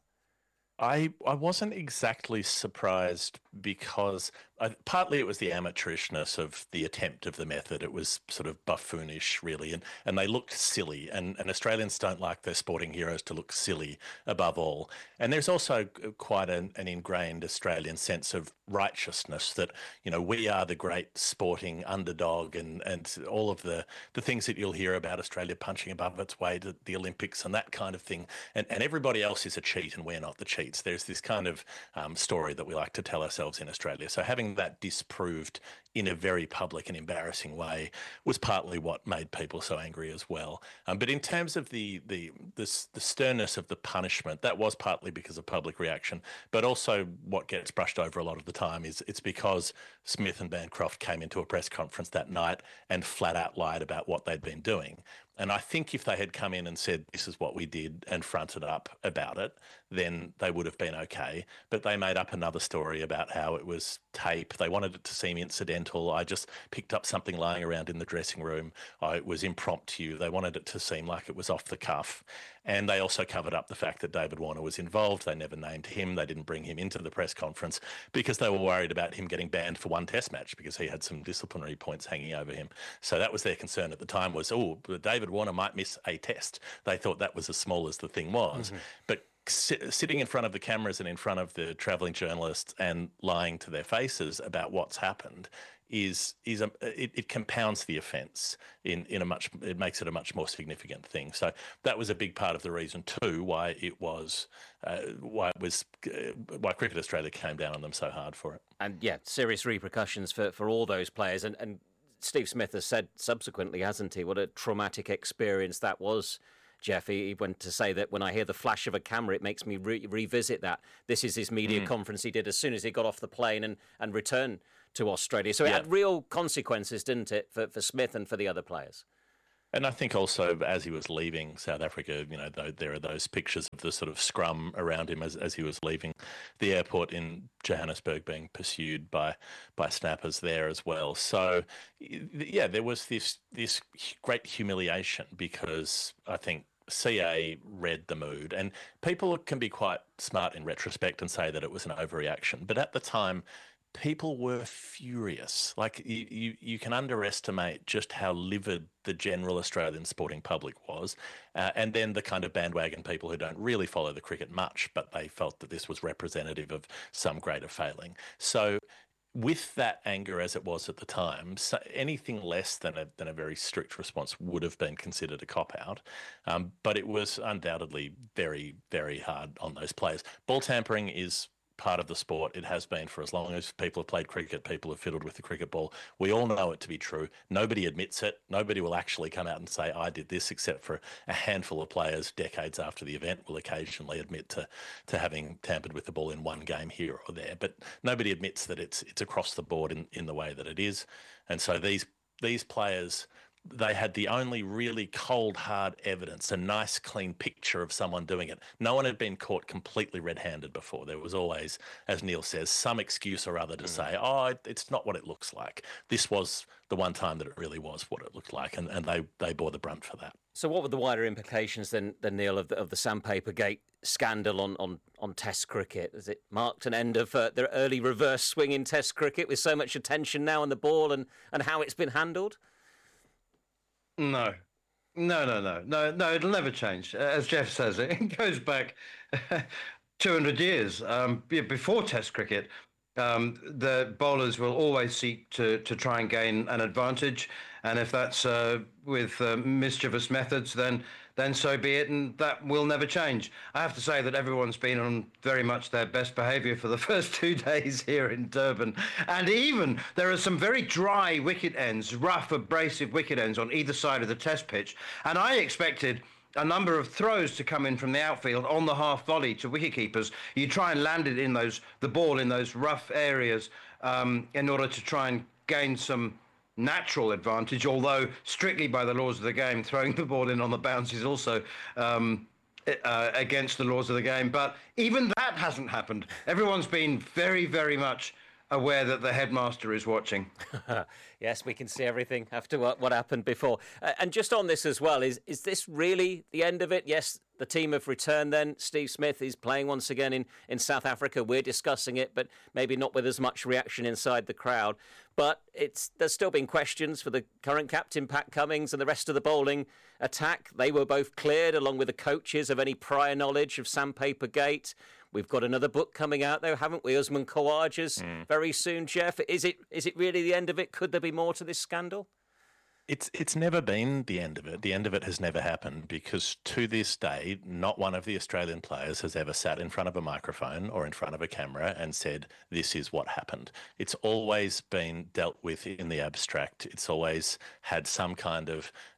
I wasn't exactly surprised because partly it was the amateurishness of the attempt of the method. It was sort of buffoonish, really, and they looked silly. And Australians don't like their sporting heroes to look silly above all. And there's also quite an ingrained Australian sense of righteousness that, we are the great sporting underdog and all of the things that you'll hear about Australia punching above its weight at the Olympics and that kind of thing. And everybody else is a cheat and we're not the cheats. There's this kind of story that we like to tell ourselves in Australia. So having that disproved in a very public and embarrassing way was partly what made people so angry as well. But in terms of the sternness of the punishment, that was partly because of public reaction, but also what gets brushed over a lot of the time is it's because Smith and Bancroft came into a press conference that night and flat out lied about what they'd been doing. And I think if they had come in and said, this is what we did and fronted up about it, then they would have been okay. But they made up another story about how it was tape. They wanted it to seem incidental. accidental. I just picked up something lying around in the dressing room. It was impromptu. They wanted it to seem like it was off the cuff. And they also covered up the fact that David Warner was involved. They never named him. They didn't bring him into the press conference because they were worried about him getting banned for one test match because he had some disciplinary points hanging over him. So that was their concern at the time was, David Warner might miss a test. They thought that was as small as the thing was. Mm-hmm. But sitting in front of the cameras and in front of the travelling journalists and lying to their faces about what's happened it compounds the offence it makes it a much more significant thing. So that was a big part of the reason too why Cricket Australia came down on them so hard for it. And yeah, serious repercussions for all those players. And Steve Smith has said subsequently, hasn't he, what a traumatic experience that was. Jeff, he went to say that when I hear the flash of a camera, it makes me revisit that. This is his media conference he did as soon as he got off the plane and returned to Australia. So it had real consequences, didn't it, for Smith and for the other players? And I think also as he was leaving South Africa, there are those pictures of the sort of scrum around him as he was leaving the airport in Johannesburg being pursued by snappers there as well. So, yeah, there was this great humiliation because I think CA read the mood, and people can be quite smart in retrospect and say that it was an overreaction. But at the time, people were furious. Like you can underestimate just how livid the general Australian sporting public was. And then the kind of bandwagon people who don't really follow the cricket much, but they felt that this was representative of some greater failing. So with that anger as it was at the time, anything less than a very strict response would have been considered a cop-out. But it was undoubtedly very, very hard on those players. Ball tampering is part of the sport. It has been for as long as people have played cricket, people have fiddled with the cricket ball. We all know it to be true. Nobody admits it. Nobody will actually come out and say, I did this, except for a handful of players decades after the event will occasionally admit to having tampered with the ball in one game here or there. But nobody admits that it's across the board in the way that it is. And so these players, they had the only really cold, hard evidence, a nice, clean picture of someone doing it. No one had been caught completely red-handed before. There was always, as Neil says, some excuse or other to say, it's not what it looks like. This was the one time that it really was what it looked like, and they bore the brunt for that. So what were the wider implications then Neil, of the Sandpaper Gate scandal on Test cricket? Has it marked an end of the early reverse swing in Test cricket with so much attention now on the ball and how it's been handled? No, it'll never change. As Jeff says, it goes back 200 years. Before Test cricket, the bowlers will always seek to try and gain an advantage. And if that's with mischievous methods, then so be it, and that will never change. I have to say that everyone's been on very much their best behaviour for the first 2 days here in Durban. And even there are some very dry wicket ends, rough, abrasive wicket ends on either side of the Test pitch. And I expected a number of throws to come in from the outfield on the half volley to wicketkeepers. You try and land it in the ball in those rough areas in order to try and gain some natural advantage, although strictly by the laws of the game, throwing the ball in on the bounce is also against the laws of the game. But even that hasn't happened. Everyone's been very, very much aware that the headmaster is watching. Yes, we can see everything after what happened before. And just on this as well, is this really the end of it? Yes, the team have returned then. Steve Smith is playing once again in South Africa. We're discussing it, but maybe not with as much reaction inside the crowd. But there's still been questions for the current captain, Pat Cummins, and the rest of the bowling attack. They were both cleared, along with the coaches, of any prior knowledge of Sandpaper Gate. We've got another book coming out, though, haven't we? Usman Khawaja's very soon, Jeff. Is it really the end of it? Could there be more to this scandal? It's never been the end of it. The end of it has never happened because to this day, not one of the Australian players has ever sat in front of a microphone or in front of a camera and said, this is what happened. It's always been dealt with in the abstract. It's always had some kind of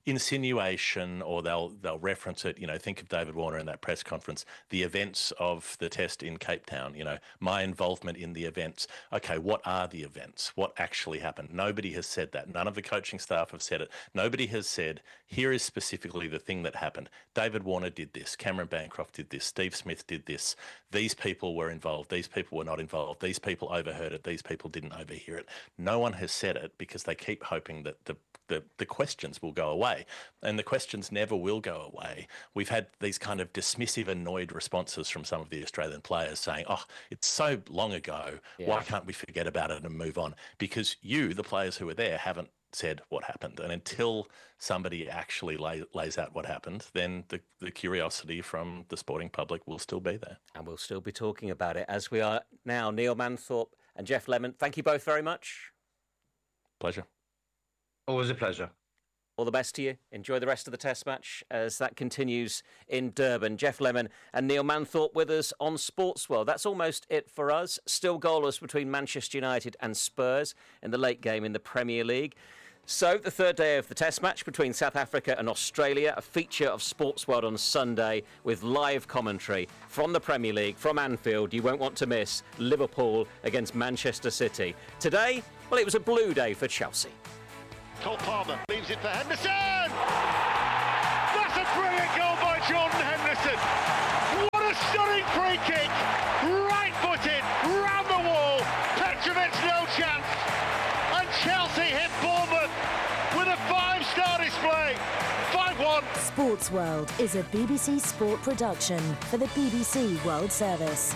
insinuation, or they'll reference it. Think of David Warner in that press conference, the events of the test in Cape Town. My involvement in the events. Okay, what are the events? What actually happened? Nobody has said that. None of the coaching staff have said it. Nobody has said, here is specifically the thing that happened. David Warner did this. Cameron Bancroft did this. Steve Smith did this. These people were involved. These people were not involved. These people overheard it. These people didn't overhear it. No one has said it because they keep hoping that the questions will go away. And the questions never will go away. We've had these kind of dismissive, annoyed responses from some of the Australian players saying, oh, it's so long ago. Yeah. Why can't we forget about it and move on? Because you, the players who were there, haven't said what happened. And until somebody actually lays out what happened, then the curiosity from the sporting public will still be there. And we'll still be talking about it as we are now. Neil Manthorpe and Geoff Lemon, thank you both very much. Pleasure. Always a pleasure. All the best to you. Enjoy the rest of the Test match as that continues in Durban. Geoff Lemon and Neil Manthorpe with us on Sports World. That's almost it for us. Still goalless between Manchester United and Spurs in the late game in the Premier League. So, the third day of the Test match between South Africa and Australia, a feature of Sports World on Sunday with live commentary from the Premier League, from Anfield. You won't want to miss Liverpool against Manchester City. Today, well, it was a blue day for Chelsea. Cole Palmer leaves it for Henderson! That's a brilliant goal by Jordan Henderson! What a stunning free kick! Right-footed, round the wall, Petrovic no chance! And Chelsea hit Bournemouth with a 5-star display! 5-1. Sports World is a BBC Sport production for the BBC World Service.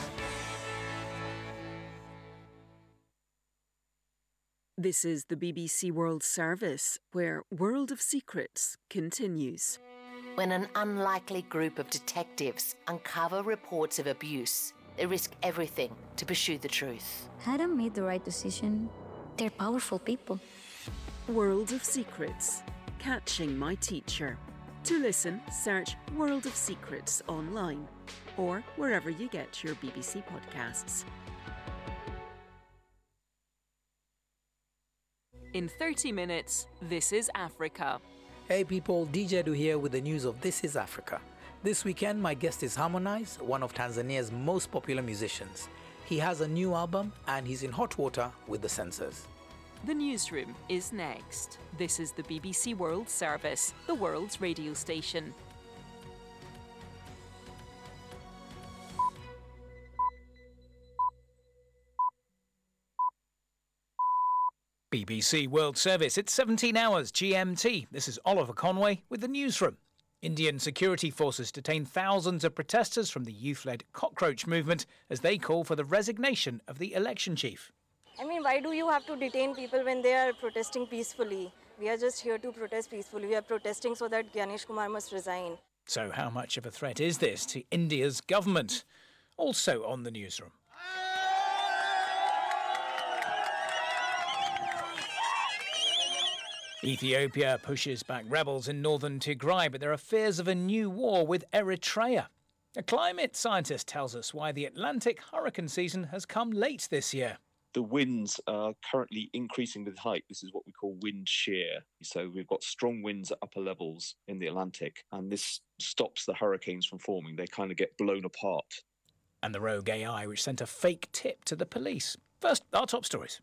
This is the BBC World Service, where World of Secrets continues. When an unlikely group of detectives uncover reports of abuse, they risk everything to pursue the truth. Hadn't made the right decision. They're powerful people. World of Secrets, Catching My Teacher. To listen, search World of Secrets online or wherever you get your BBC podcasts. In 30 minutes, This is Africa. Hey people, DJ Edu here with the news of This is Africa. This weekend, my guest is Harmonize, one of Tanzania's most popular musicians. He has a new album and he's in hot water with the censors. The newsroom is next. This is the BBC World Service, the world's radio station. BBC World Service. It's 17 hours GMT. This is Oliver Conway with the newsroom. Indian security forces detain thousands of protesters from the youth-led cockroach movement as they call for the resignation of the election chief. I mean, why do you have to detain people when they are protesting peacefully? We are just here to protest peacefully. We are protesting so that Gyanesh Kumar must resign. So how much of a threat is this to India's government? Also on the newsroom. Ethiopia pushes back rebels in northern Tigray, but there are fears of a new war with Eritrea. A climate scientist tells us why the Atlantic hurricane season has come late this year. The winds are currently increasing with height. This is what we call wind shear. So we've got strong winds at upper levels in the Atlantic, and this stops the hurricanes from forming. They kind of get blown apart. And the rogue AI, which sent a fake tip to the police. First, our top stories.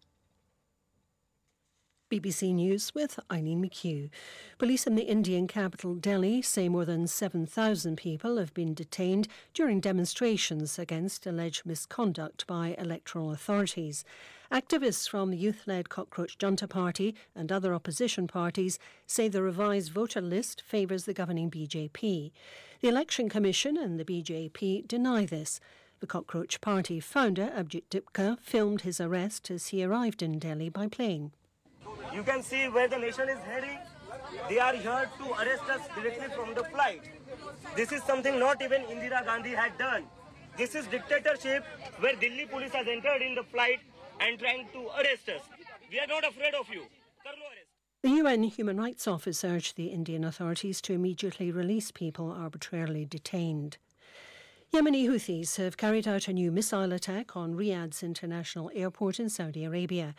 BBC News with Eileen McHugh. Police in the Indian capital Delhi say more than 7,000 people have been detained during demonstrations against alleged misconduct by electoral authorities. Activists from the youth-led Cockroach Junta Party and other opposition parties say the revised voter list favours the governing BJP. The Election Commission and the BJP deny this. The Cockroach Party founder, Abhijit Dipka, filmed his arrest as he arrived in Delhi by plane. You can see where the nation is heading. They are here to arrest us directly from the flight. This is something not even Indira Gandhi had done. This is dictatorship where Delhi police has entered in the flight and trying to arrest us. We are not afraid of you. The UN Human Rights Office urged the Indian authorities to immediately release people arbitrarily detained. Yemeni Houthis have carried out a new missile attack on Riyadh's international airport in Saudi Arabia.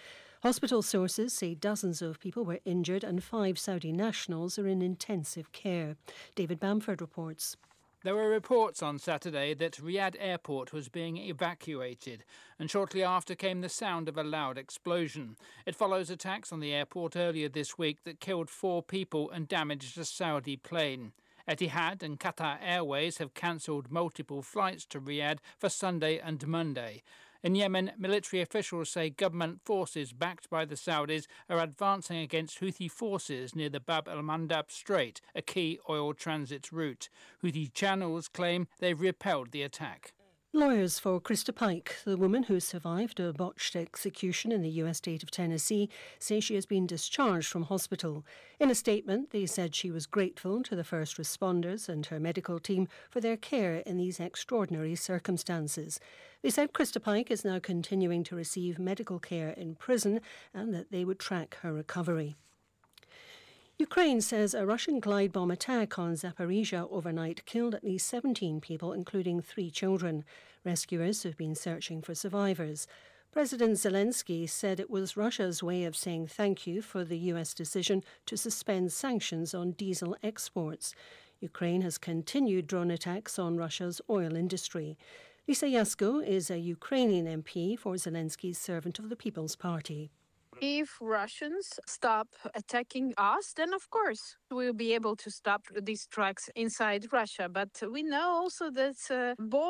Hospital sources say dozens of people were injured and 5 Saudi nationals are in intensive care. David Bamford reports. There were reports on Saturday that Riyadh Airport was being evacuated, and shortly after came the sound of a loud explosion. It follows attacks on the airport earlier this week that killed 4 people and damaged a Saudi plane. Etihad and Qatar Airways have cancelled multiple flights to Riyadh for Sunday and Monday. In Yemen, military officials say government forces backed by the Saudis are advancing against Houthi forces near the Bab el-Mandab Strait, a key oil transit route. Houthi channels claim they've repelled the attack. Lawyers for Krista Pike, the woman who survived a botched execution in the U.S. state of Tennessee, say she has been discharged from hospital. In a statement, they said she was grateful to the first responders and her medical team for their care in these extraordinary circumstances. They said Krista Pike is now continuing to receive medical care in prison and that they would track her recovery. Ukraine says a Russian glide bomb attack on Zaporizhia overnight killed at least 17 people, including 3 children. Rescuers have been searching for survivors. President Zelensky said it was Russia's way of saying thank you for the US decision to suspend sanctions on diesel exports. Ukraine has continued drone attacks on Russia's oil industry. Lisa Yasko is a Ukrainian MP for Zelensky's Servant of the People's Party. If Russians stop attacking us, then of course we'll be able to stop these trucks inside Russia. But we know also that